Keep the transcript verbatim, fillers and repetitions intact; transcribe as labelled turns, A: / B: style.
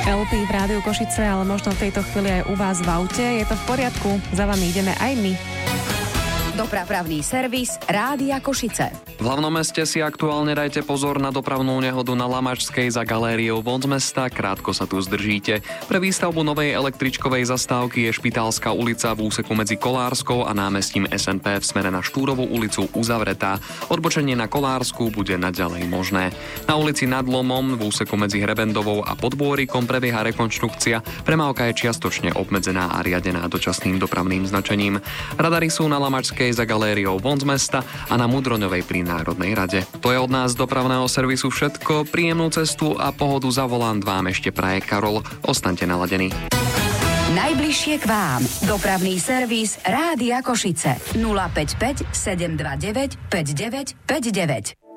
A: el pé v Rádiu Košice, ale možno v tejto chvíli aj u vás v aute. Je to v poriadku, za vami ideme aj my.
B: Dopravný servis Rádia Košice.
C: V hlavnom meste si aktuálne dajte pozor na dopravnú nehodu na Lamačskej za galériou von z mesta, krátko sa tu zdržíte. Pre výstavbu novej električkovej zastávky je Špitálska ulica v úseku medzi Kolárskou a námestím es en pé v smere na Štúrovú ulicu uzavretá. Odbočenie na Kolárskú bude naďalej možné. Na ulici Nad Lomom v úseku medzi Hrebendovou a Podbôrikom prebieha rekonštrukcia. Premávka je čiastočne obmedzená a riadená dočasným dopravným značením. Radary sú na Lamačskej za galériou von z mesta a na Mudroňovej pri Národnej rade. To je od nás z dopravného servisu všetko. Príjemnú cestu a pohodu za volant vám ešte praje Karol. Ostaňte naladení.
B: Najbližšie k vám. Dopravný servis Rádia Košice. nula päť päť sedem dva deväť päť deväť päť deväť.